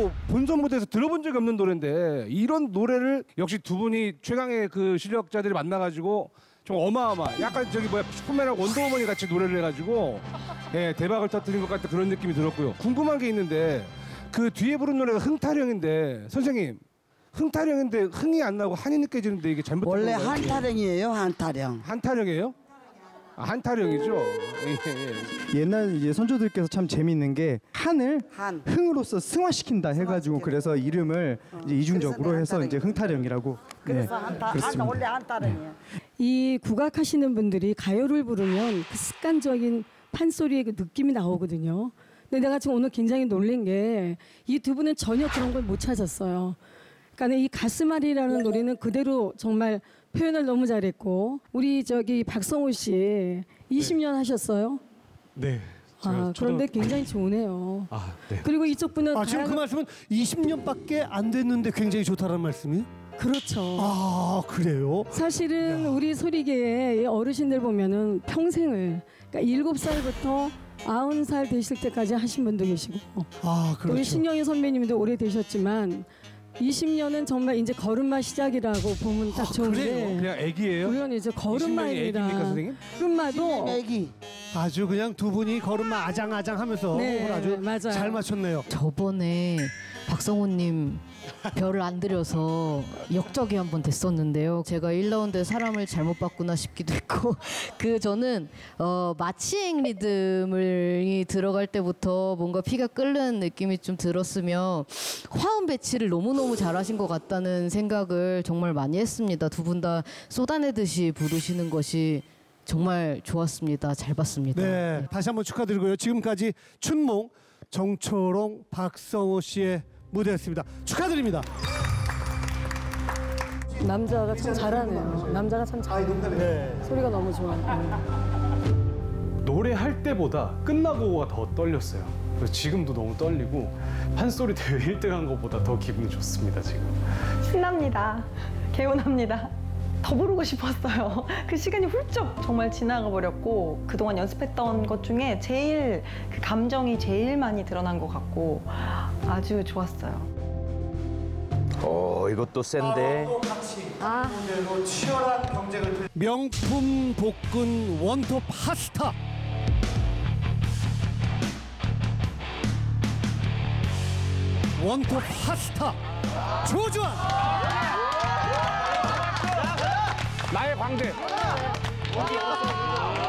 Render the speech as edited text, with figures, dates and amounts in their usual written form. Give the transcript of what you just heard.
본선 무대에서 들어본 적이 없는 노래인데 이런 노래를 역시 두 분이 최강의 그 실력자들이 만나가지고 좀 어마어마 약간 저기 뭐야 슈퍼맨하고 원더우먼이 같이 노래를 해가지고 예 대박을 터뜨린 것 같은 그런 느낌이 들었고요. 궁금한 게 있는데 그 뒤에 부른 노래가 흥타령인데 선생님 흥타령인데 흥이 안 나고 한이 느껴지는데 이게 잘못된 원래 건가요? 한타령이에요. 한타령. 한타령이에요? 아, 한타령이죠. 예. 옛날 이제 선조들께서 참 재미있는 게 한을 한. 흥으로서 승화시킨다 해가지고 그래서 이름을 이제 이중적으로 그래서 해서 이제 흥타령이라고. 그래서 네, 그렇습니다. 원래 한타령이에요. 이 국악하시는 분들이 가요를 부르면 그 습관적인 판소리의 그 느낌이 나오거든요. 근데 내가 지금 오늘 굉장히 놀란 게 이 두 분은 전혀 그런 걸 못 찾았어요. 그러니까 이 가슴앓이라는 노래는 그대로 정말 표현을 너무 잘했고 우리 저기 박성호 씨 20년 하셨어요? 네. 아, 그런데 굉장히 좋으네요. 아, 네. 그리고 이쪽 분은 지금 그 말씀은 20년밖에 안 됐는데 굉장히 좋다는 말씀이? 그렇죠. 아, 그래요? 사실은 우리 소리계의 어르신들 보면은 평생을 그러니까 7살부터 90살 되실 때까지 하신 분도 계시고 아, 우리 그렇죠. 신영희 선배님도 오래 되셨지만 20년은 정말 이제 걸음마 시작이라고 보면 딱 좋은데 그래요? 그냥 애기예요? 우리는 이제 20년이 걸음마입니다. 애기입니까, 선생님? 걸음마도 애기. 아주 그냥 두 분이 걸음마 아장아장하면서 네, 오늘 아주 맞아요. 잘 맞췄네요. 저번에 박성호님 별을 안 드려서 역적이 한 번 됐었는데요. 제가 1라운드에 사람을 잘못 봤구나 싶기도 했고 저는 마치행 리듬이 들어갈 때부터 뭔가 피가 끓는 느낌이 좀 들었으며 화음 배치를 너무너무 잘하신 것 같다는 생각을 정말 많이 했습니다. 두 분 다 쏟아내듯이 부르시는 것이 정말 좋았습니다. 잘 봤습니다. 네, 다시 한번 축하드리고요. 지금까지 춘몽, 정초롱, 박성호 씨의 무대였습니다. 축하드립니다. 남자가 참 잘하네요. 남자가 참 잘하네요. 네. 소리가 너무 좋아요. 노래할 때보다 끝나고가 더 떨렸어요. 그래서 지금도 너무 떨리고 판소리 대회 1등한 것보다 더 기분이 좋습니다 지금. 신납니다. 개운합니다. 더 부르고 싶었어요. 그 시간이 훌쩍 정말 지나가 버렸고 그동안 연습했던 것 중에 제일 그 감정이 제일 많이 드러난 것 같고 아주 좋았어요. 이것도 센데. 명품 복근 원톱 핫스타. 원톱 핫스타 조주환. 나의 광대.